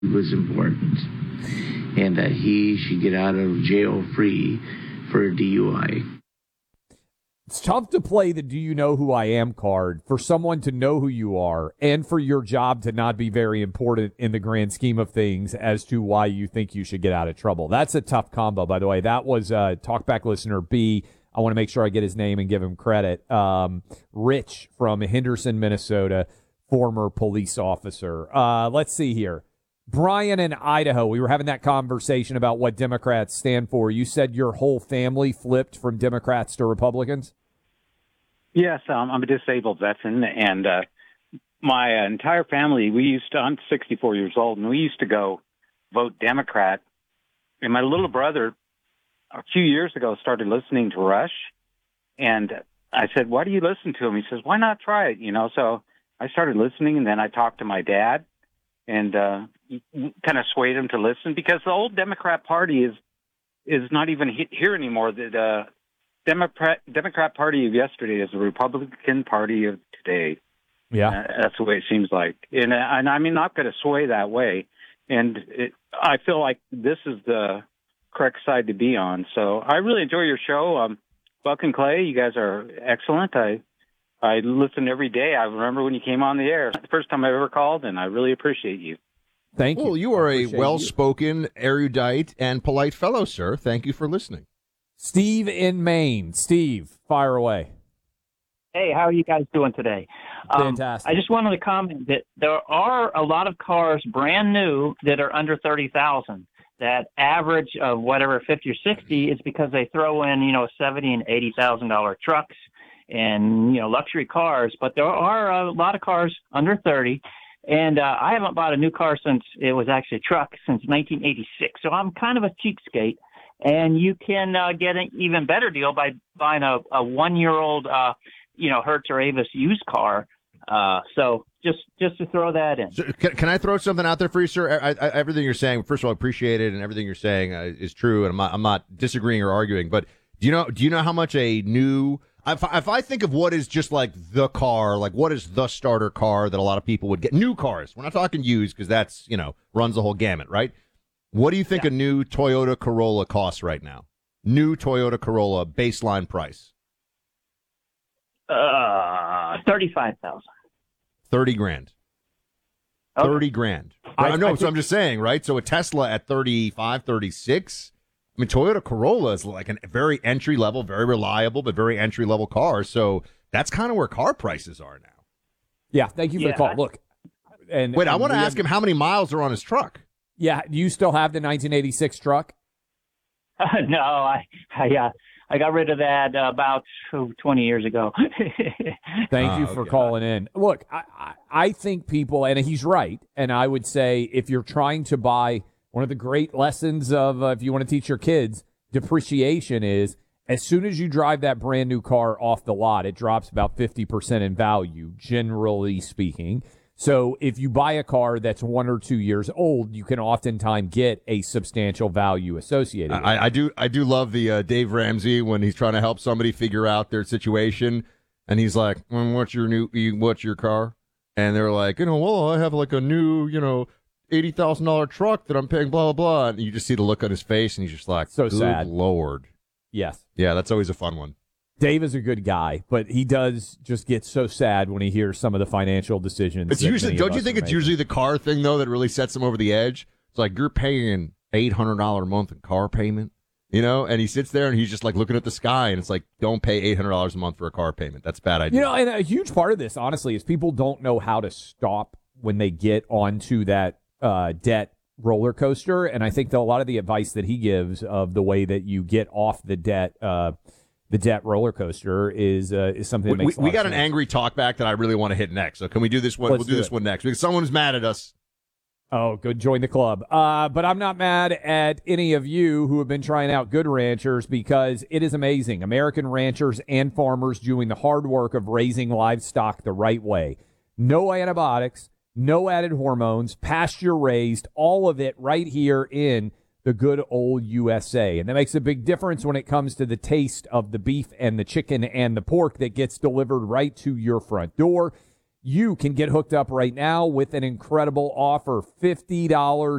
was important, and that he should get out of jail free for a DUI. It's tough to play the "Do you know who I am" card for someone to know who you are and for your job to not be very important in the grand scheme of things as to why you think you should get out of trouble. That's a tough combo, by the way. That was Talkback listener B. I want to make sure I get his name and give him credit. Rich from Henderson, Minnesota, former police officer. Let's see here. Brian in Idaho, we were having that conversation about what Democrats stand for. You said your whole family flipped from Democrats to Republicans? Yes, I'm a disabled veteran, and my entire family, I'm 64 years old, and we used to go vote Democrat. And my little brother, a few years ago, started listening to Rush, and I said, why do you listen to him? He says, why not try it? So I started listening, and then I talked to my dad, and kind of swayed him to listen, because the old Democrat Party is not even here anymore. The Democrat Party of yesterday is the Republican Party of today. Yeah, that's the way it seems like. And I'm not going to sway that way. And I feel like this is the correct side to be on. So I really enjoy your show. Buck and Clay, you guys are excellent. I listen every day. I remember when you came on the air. It's the first time I ever called, and I really appreciate you. Thank you. Well, you are a well-spoken, erudite, and polite fellow, sir. Thank you for listening. Steve in Maine. Steve, fire away. Hey, how are you guys doing today? Fantastic. I just wanted to comment that there are a lot of cars brand new that are under 30,000. That average of whatever 50 or 60 is because they throw in, $70,000 and $80,000 trucks and luxury cars. But there are a lot of cars under 30. And I haven't bought a new car since it was actually a truck since 1986. So I'm kind of a cheapskate. And you can get an even better deal by buying a 1-year-old, Hertz or Avis used car. So just to throw that in. So can I throw something out there for you, sir? Everything you're saying, first of all, I appreciate it, and everything you're saying is true, and I'm not disagreeing or arguing. But do you know how much a new? If I think of what is just like the car, like what is the starter car that a lot of people would get? New cars. We're not talking used, because that's runs the whole gamut, right? What do you think a new Toyota Corolla costs right now? New Toyota Corolla baseline price. 35,000. 30 grand. Okay. 30 grand. I know, so I'm just saying, right? So a Tesla at 35, 36. I mean, Toyota Corolla is like a very entry level, very reliable, but very entry level car. So that's kind of where car prices are now. Yeah, thank you for the call. Look, wait, I want to ask him how many miles are on his truck. Yeah, do you still have the 1986 truck? No, I got rid of that about 20 years ago. Thank you for calling in. Look, I think people, and he's right, and I would say if you're trying to buy, one of the great lessons of if you want to teach your kids, depreciation is as soon as you drive that brand new car off the lot, it drops about 50% in value, generally speaking. So if you buy a car that's 1 or 2 years old, you can oftentimes get a substantial value associated with it. I do love the Dave Ramsey when he's trying to help somebody figure out their situation, and he's like, what's your car? And they're like, well, I have like a new, $80,000 truck that I'm paying, blah, blah, blah. And you just see the look on his face, and he's just like, so good sad. Lord. Yes. Yeah, that's always a fun one. Dave is a good guy, but he does just get so sad when he hears some of the financial decisions. It's usually, don't you think it's usually the car thing, though, that really sets him over the edge? It's like you're paying $800 a month in car payment, and he sits there and he's just like looking at the sky, and it's like, don't pay $800 a month for a car payment. That's a bad idea. And a huge part of this, honestly, is people don't know how to stop when they get onto that debt roller coaster. And I think that a lot of the advice that he gives of the way that you get off the debt roller coaster is something that makes we got an angry talkback that I really want to hit next. So can we do this one? We'll do this one next because someone's mad at us. Oh, good. Join the club. But I'm not mad at any of you who have been trying out Good Ranchers because it is amazing. American ranchers and farmers doing the hard work of raising livestock the right way. No antibiotics, no added hormones, pasture raised, all of it right here in the good old USA. And that makes a big difference when it comes to the taste of the beef and the chicken and the pork that gets delivered right to your front door. you can get hooked up right now with an incredible offer, $50